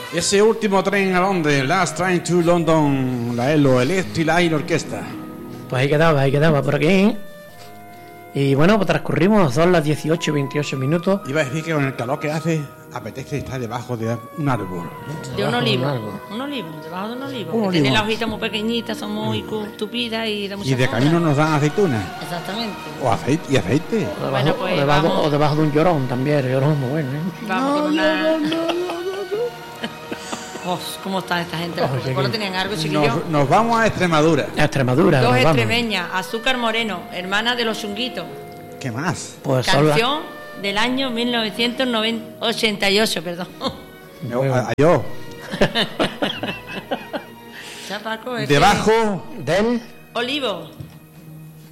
Ese último tren a Londres, Last Train to London, la ELO, Electric Light Orchestra. Pues ahí quedaba por aquí. Y bueno, pues transcurrimos, son las 18:28 minutos. Iba a decir que con el calor que hace, apetece estar debajo de un árbol. De un olivo, debajo de un olivo. Que tiene las hojitas muy pequeñitas, son muy tupidas y da mucha Y de sombra. camino nos dan aceitunas. Exactamente. O aceite, y aceite. Bueno, pues o debajo de un llorón también, el llorón es muy bueno, ¿eh? Vamos con una... ¿Cómo está esta gente? Por lo tenían algo, chiquillos. Nos vamos a Extremadura. A Extremadura. Dos nos vamos. extremeñas, Azúcar Moreno, hermana de los Chunguitos. ¿Qué más? Pues son las- Canción del año 1988, perdón. Yo. Ya, Paco, es que- Debajo del Olivo.